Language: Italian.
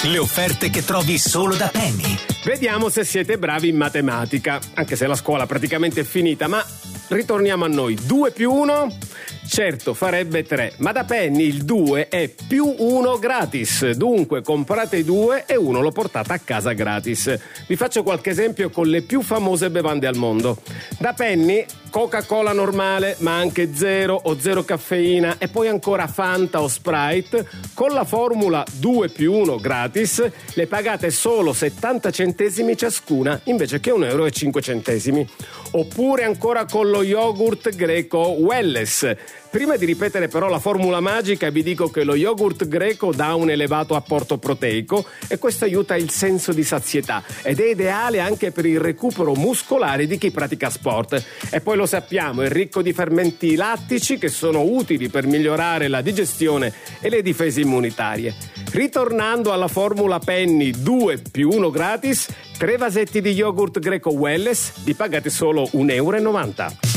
Le offerte che trovi solo da Penny. Vediamo se siete bravi in matematica, anche se la scuola praticamente è finita, ma ritorniamo a noi. 2 più 1? Certo, farebbe 3, ma da Penny il 2 è più 1 gratis, dunque comprate 2 e 1 lo portate a casa gratis. Vi faccio qualche esempio con le più famose bevande al mondo. Da Penny Coca-Cola normale, ma anche zero o zero caffeina, e poi ancora Fanta o Sprite, con la formula 2 più 1 gratis, le pagate solo 70 centesimi ciascuna, invece che 1,05 euro. Oppure ancora con lo yogurt greco Welless. Prima di ripetere però la formula magica, vi dico che lo yogurt greco dà un elevato apporto proteico e questo aiuta il senso di sazietà ed è ideale anche per il recupero muscolare di chi pratica sport. E poi lo sappiamo, è ricco di fermenti lattici che sono utili per migliorare la digestione e le difese immunitarie. Ritornando alla formula Penny 2 più 1 gratis, 3 vasetti di yogurt greco Welless, li pagate solo 1,90 euro.